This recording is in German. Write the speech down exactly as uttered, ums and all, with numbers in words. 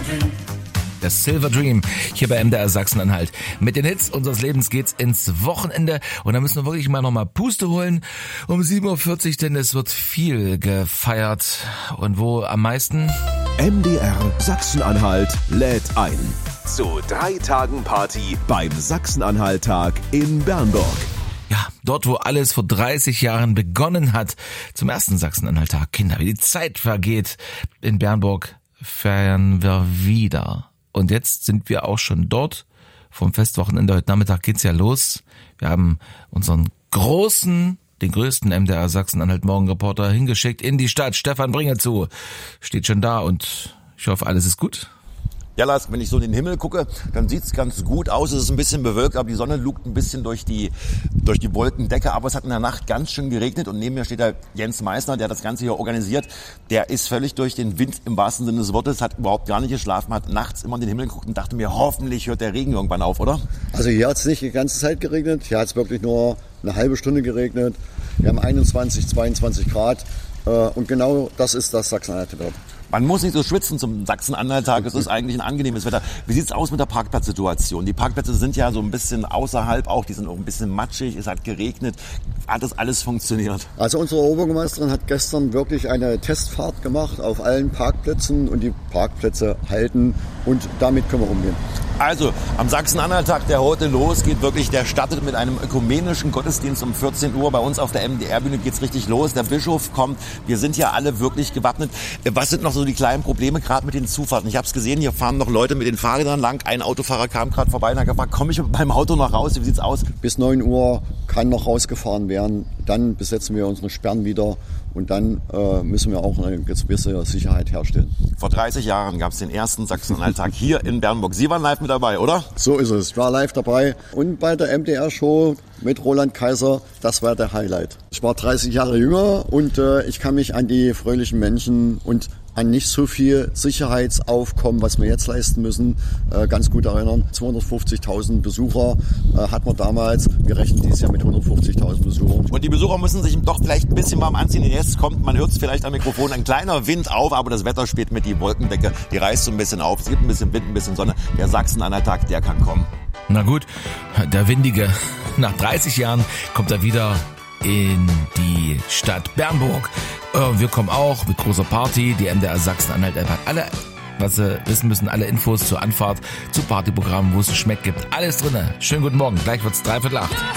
Das Silver Dream hier bei M D R Sachsen-Anhalt. Mit den Hits unseres Lebens geht's ins Wochenende und da müssen wir wirklich mal nochmal Puste holen um sieben Uhr vierzig, denn es wird viel gefeiert. Und wo am meisten? M D R Sachsen-Anhalt lädt ein zu drei Tagen Party beim Sachsen-Anhalt-Tag in Bernburg. Ja, dort, wo alles vor dreißig Jahren begonnen hat, zum ersten Sachsen-Anhalt-Tag. Kinder, wie die Zeit vergeht. In Bernburg feiern wir wieder. Und jetzt sind wir auch schon dort. Vom Festwochenende heute Nachmittag geht's ja los. Wir haben unseren großen, den größten M D R Sachsen-Anhalt-Morgenreporter hingeschickt in die Stadt. Stefan Bringezu steht schon da und ich hoffe, alles ist gut. Ja, Lars, wenn ich so in den Himmel gucke, dann sieht's ganz gut aus. Es ist ein bisschen bewölkt, aber die Sonne lugt ein bisschen durch die, durch die Wolkendecke. Aber es hat in der Nacht ganz schön geregnet und neben mir steht der Jens Meissner, der das Ganze hier organisiert. Der ist völlig durch den Wind im wahrsten Sinne des Wortes, hat überhaupt gar nicht geschlafen, hat nachts immer in den Himmel geguckt und dachte mir, hoffentlich hört der Regen irgendwann auf, oder? Also hier hat's nicht die ganze Zeit geregnet. Hier hat's wirklich nur eine halbe Stunde geregnet. Wir haben einundzwanzig, zweiundzwanzig Grad. Und genau das ist das Sachsen-Anhalt-Wetter. Man muss nicht so schwitzen zum Sachsen-Anhalt-Tag. Es ist eigentlich ein angenehmes Wetter. Wie sieht's aus mit der Parkplatzsituation? Die Parkplätze sind ja so ein bisschen außerhalb auch. Die sind auch ein bisschen matschig. Es hat geregnet. Hat das alles funktioniert? Also unsere Oberbürgermeisterin hat gestern wirklich eine Testfahrt gemacht auf allen Parkplätzen und die Parkplätze halten und damit können wir umgehen. Also, am Sachsen-Anhalt-Tag, der heute losgeht, wirklich, der startet mit einem ökumenischen Gottesdienst um vierzehn Uhr. Bei uns auf der M D R-Bühne geht's richtig los. Der Bischof kommt. Wir sind ja alle wirklich gewappnet. Was sind noch so die kleinen Probleme, gerade mit den Zufahrten? Ich habe es gesehen, hier fahren noch Leute mit den Fahrrädern lang. Ein Autofahrer kam gerade vorbei und hat gefragt, komme ich mit meinem Auto noch raus? Wie sieht's aus? Bis neun Uhr kann noch rausgefahren werden. Dann besetzen wir unsere Sperren wieder. Und dann äh, müssen wir auch eine gewisse Sicherheit herstellen. Vor dreißig Jahren gab es den ersten Sachsen-Anhalt-Tag hier in Bernburg. Sie waren live mit dabei, oder? So ist es. Ich war live dabei. Und bei der M D R-Show mit Roland Kaiser, das war der Highlight. Ich war dreißig Jahre jünger und äh, ich kann mich an die fröhlichen Menschen und an nicht so viel Sicherheitsaufkommen, was wir jetzt leisten müssen, äh, ganz gut erinnern. zweihundertfünfzigtausend Besucher äh, hat man damals gerechnet, dieses Jahr mit hundertfünfzigtausend Besuchern. Und die Besucher müssen sich doch vielleicht ein bisschen warm anziehen. Jetzt kommt, man hört es vielleicht am Mikrofon, ein kleiner Wind auf, aber das Wetter spielt mit, die Wolkendecke, die reißt so ein bisschen auf. Es gibt ein bisschen Wind, ein bisschen Sonne. Der Sachsen-Anhalt-Tag, der kann kommen. Na gut, der Windige. Nach dreißig Jahren kommt er wieder in die Stadt Bernburg. Wir kommen auch mit großer Party. Die M D R Sachsen-Anhalt-App hat alle, was Sie wissen müssen, alle Infos zur Anfahrt, zu Partyprogrammen, wo es einen Schmeck gibt. Alles drinne. Schönen guten Morgen. Gleich wird's dreiviertel acht.